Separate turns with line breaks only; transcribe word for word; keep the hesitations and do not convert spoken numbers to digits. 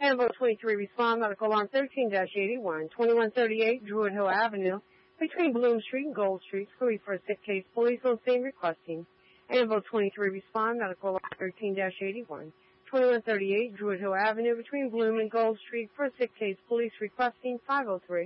Annabelle twenty-three, respond medical alarm thirteen dash eighty-one, twenty-one thirty-eight Druid Hill Avenue, between Bloom Street and Gold Street, Philly for a sick case, police on scene requesting. Annabelle twenty-three, respond medical alarm thirteen dash eighty-one, twenty-one thirty-eight Druid Hill Avenue, between Bloom and Gold Street for a sick case, police requesting five oh three.